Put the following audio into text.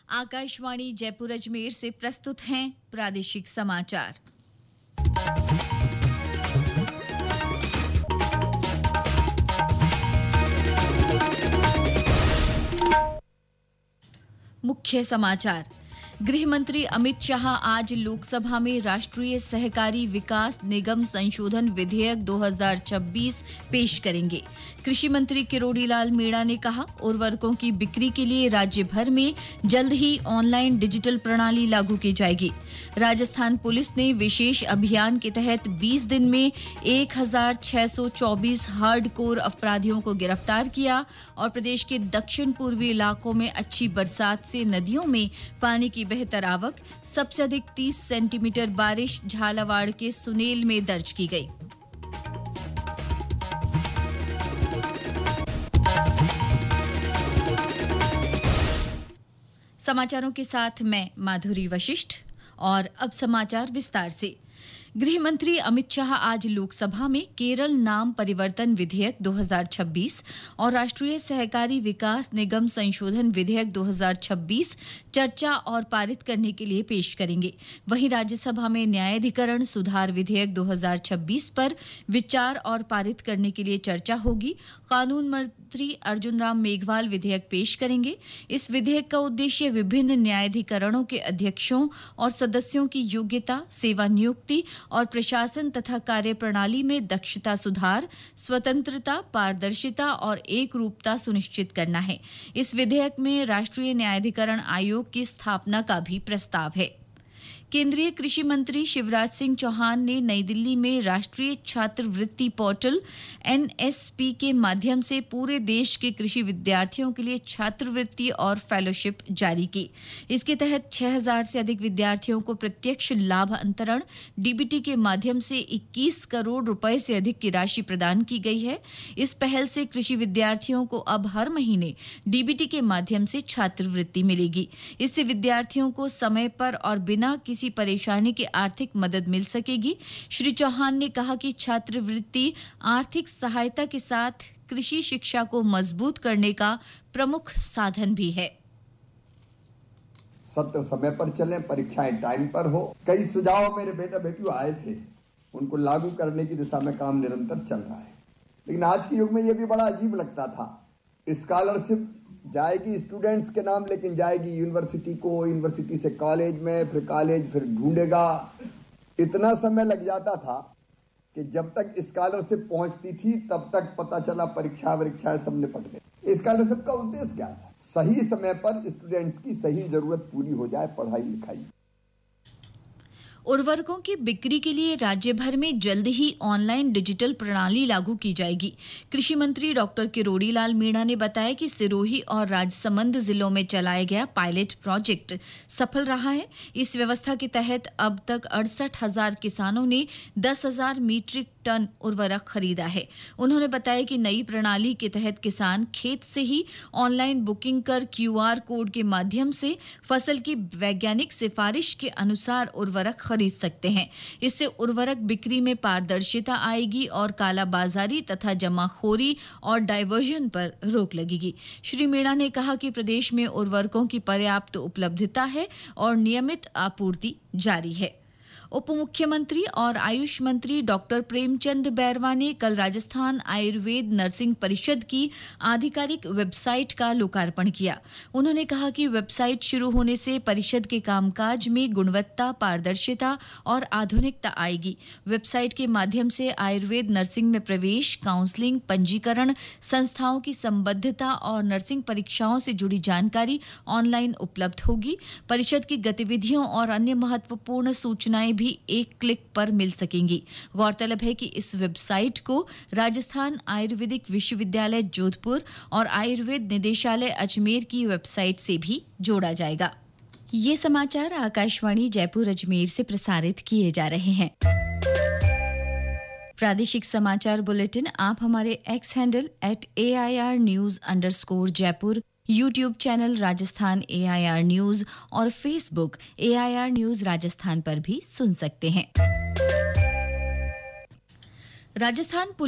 आकाशवाणी जयपुर अजमेर से प्रस्तुत हैं प्रादेशिक समाचार। मुख्य समाचार। गृह मंत्री अमित शाह आज लोकसभा में राष्ट्रीय सहकारी विकास निगम संशोधन विधेयक 2026 पेश करेंगे। कृषि मंत्री किरोड़ी लाल मीणा ने कहा, उर्वरकों की बिक्री के लिए राज्य भर में जल्द ही ऑनलाइन डिजिटल प्रणाली लागू की जाएगी। राजस्थान पुलिस ने विशेष अभियान के तहत 20 दिन में 1624 हार्डकोर अपराधियों को गिरफ्तार किया और प्रदेश के दक्षिण पूर्वी इलाकों में अच्छी बरसात से नदियों में पानी की बेहतर आवक। सबसे अधिक 30 सेंटीमीटर बारिश झालावाड़ के सुनेल में दर्ज की गई। समाचारों के साथ मैं माधुरी वशिष्ठ और अब समाचार विस्तार से। गृह मंत्री अमित शाह आज लोकसभा में केरल नाम परिवर्तन विधेयक 2026 और राष्ट्रीय सहकारी विकास निगम संशोधन विधेयक 2026 चर्चा और पारित करने के लिए पेश करेंगे। वहीं राज्यसभा में न्यायाधिकरण सुधार विधेयक 2026 पर विचार और पारित करने के लिए चर्चा होगी। कानून मंत्री अर्जुन राम मेघवाल विधेयक पेश करेंगे। इस विधेयक का उद्देश्य विभिन्न न्यायाधिकरणों के अध्यक्षों और सदस्यों की योग्यता, सेवा नियुक्ति और प्रशासन तथा कार्यप्रणाली में दक्षता सुधार, स्वतंत्रता, पारदर्शिता और एकरूपता सुनिश्चित करना है। इस विधेयक में राष्ट्रीय न्यायाधिकरण आयोग की स्थापना का भी प्रस्ताव है। केंद्रीय कृषि मंत्री शिवराज सिंह चौहान ने नई दिल्ली में राष्ट्रीय छात्रवृत्ति पोर्टल एनएसपी के माध्यम से पूरे देश के कृषि विद्यार्थियों के लिए छात्रवृत्ति और फेलोशिप जारी की। इसके तहत 6000 से अधिक विद्यार्थियों को प्रत्यक्ष लाभ अंतरण डीबीटी के माध्यम से 21 करोड़ रुपए से अधिक की राशि प्रदान की गई है। इस पहल से कृषि विद्यार्थियों को अब हर महीने डीबीटी के माध्यम से छात्रवृत्ति मिलेगी। इससे विद्यार्थियों को समय पर और बिना किसी परेशानी की आर्थिक मदद मिल सकेगी। श्री चौहान ने कहा कि छात्रवृत्ति आर्थिक सहायता के साथ कृषि शिक्षा को मजबूत करने का प्रमुख साधन भी है। सत्र समय पर चले, परीक्षाएं टाइम पर हो। कई सुझाव मेरे बेटा बेटियों आए थे, उनको लागू करने की दिशा में काम निरंतर चल रहा है। लेकिन आज के युग में यह भी बड़ा अजीब लगता था, स्कॉलरशिप जाएगी स्टूडेंट्स के नाम, लेकिन जाएगी यूनिवर्सिटी को, यूनिवर्सिटी से कॉलेज में, फिर कॉलेज फिर ढूंढेगा। इतना समय लग जाता था कि जब तक स्कॉलरशिप पहुंचती थी तब तक पता चला परीक्षाएं सब निपट गई। स्कॉलरशिप का उद्देश्य क्या था? सही समय पर स्टूडेंट्स की सही जरूरत पूरी हो जाए, पढ़ाई लिखाई। उर्वरकों की बिक्री के लिए राज्य भर में जल्द ही ऑनलाइन डिजिटल प्रणाली लागू की जाएगी। कृषि मंत्री डॉक्टर किरोड़ी लाल मीणा ने बताया कि सिरोही और राजसमंद जिलों में चलाया गया पायलट प्रोजेक्ट सफल रहा है। इस व्यवस्था के तहत अब तक 68,000 किसानों ने 10,000 मीट्रिक टन उर्वरक खरीदा है। उन्होंने बताया कि नई प्रणाली के तहत किसान खेत से ही ऑनलाइन बुकिंग कर क्यूआर कोड के माध्यम से फसल की वैज्ञानिक सिफारिश के अनुसार उर्वरक खरीद सकते हैं। इससे उर्वरक बिक्री में पारदर्शिता आएगी और कालाबाजारी तथा जमाखोरी और डायवर्जन पर रोक लगेगी। श्री मीणा ने कहा कि प्रदेश में उर्वरकों की पर्याप्त उपलब्धता है और नियमित आपूर्ति जारी है। उप मुख्यमंत्री और आयुष मंत्री डॉक्टर प्रेमचंद बैरवा ने कल राजस्थान आयुर्वेद नर्सिंग परिषद की आधिकारिक वेबसाइट का लोकार्पण किया। उन्होंने कहा कि वेबसाइट शुरू होने से परिषद के कामकाज में गुणवत्ता, पारदर्शिता और आधुनिकता आएगी। वेबसाइट के माध्यम से आयुर्वेद नर्सिंग में प्रवेश, काउंसलिंग, पंजीकरण, संस्थाओं की संबद्धता और नर्सिंग परीक्षाओं से जुड़ी जानकारी ऑनलाइन उपलब्ध होगी। परिषद की गतिविधियों और अन्य महत्वपूर्ण सूचनाएं भी एक क्लिक पर मिल सकेंगी। गौरतलब है कि इस वेबसाइट को राजस्थान आयुर्वेदिक विश्वविद्यालय जोधपुर और आयुर्वेद निदेशालय अजमेर की वेबसाइट से भी जोड़ा जाएगा। ये समाचार आकाशवाणी जयपुर अजमेर से प्रसारित किए जा रहे हैं। प्रादेशिक समाचार बुलेटिन आप हमारे x handle @AIRnews_Jaipur, YouTube channel Rajasthan AIR news और फेसबुक AIR न्यूज राजस्थान पर भी सुन सकते हैं। राजस्थान